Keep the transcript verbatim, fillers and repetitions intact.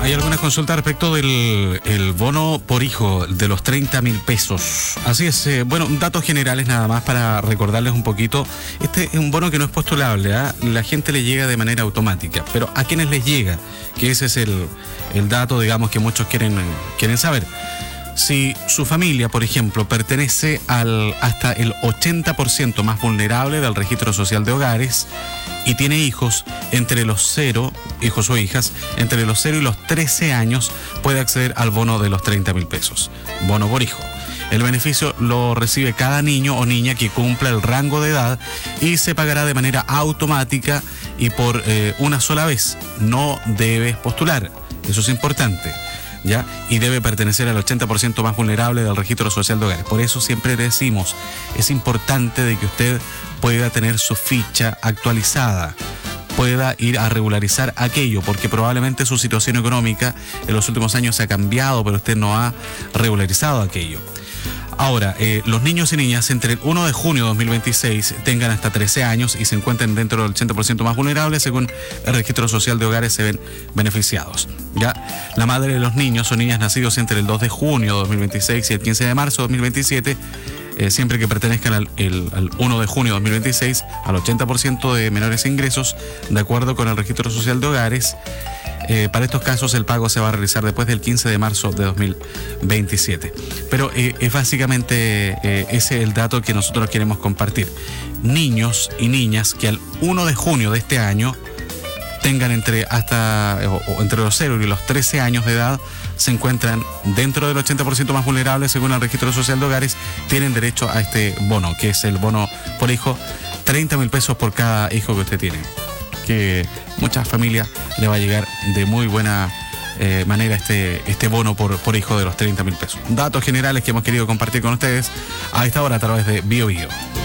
hay algunas consultas respecto del el bono por hijo de los treinta mil pesos. Así es, eh, bueno, datos generales nada más para recordarles un poquito. Este es un bono que no es postulable, ¿eh? La gente le llega de manera automática, pero ¿a quiénes les llega? Que ese es el, el dato, digamos, que muchos quieren, quieren saber. Si su familia, por ejemplo, pertenece al hasta el ochenta por ciento más vulnerable del registro social de hogares y tiene hijos entre los cero, hijos o hijas, entre los cero y los trece años, puede acceder al bono de los treinta mil pesos. Bono por hijo. El beneficio lo recibe cada niño o niña que cumpla el rango de edad y se pagará de manera automática y por eh, una sola vez. No debes postular. Eso es importante. ¿Ya? Y debe pertenecer al ochenta por ciento más vulnerable del registro social de hogares. Por eso siempre decimos, es importante de que usted pueda tener su ficha actualizada, pueda ir a regularizar aquello, porque probablemente su situación económica en los últimos años se ha cambiado, pero usted no ha regularizado aquello. Ahora, eh, los niños y niñas entre el primero de junio de dos mil veintiséis tengan hasta trece años y se encuentren dentro del ochenta por ciento más vulnerables, según el registro social de hogares, se ven beneficiados. ¿Ya? La madre de los niños o niñas nacidos entre el dos de junio de dos mil veintiséis y el quince de marzo de dos mil veintisiete, eh, siempre que pertenezcan al, el, al primero de junio de dos mil veintiséis, al ochenta por ciento de menores ingresos, de acuerdo con el registro social de hogares. Eh, para estos casos el pago se va a realizar después del quince de marzo de dos mil veintisiete. Pero eh, es básicamente eh, ese el dato que nosotros queremos compartir. Niños y niñas que al primero de junio de este año tengan entre hasta o, o entre los cero y los trece años de edad, se encuentran dentro del ochenta por ciento más vulnerables según el registro social de hogares, tienen derecho a este bono, que es el bono por hijo, treinta mil pesos por cada hijo que usted tiene, que muchas familias le va a llegar de muy buena eh, manera este, este bono por, por hijo de los treinta mil pesos. Datos generales que hemos querido compartir con ustedes a esta hora a través de Bio Bio.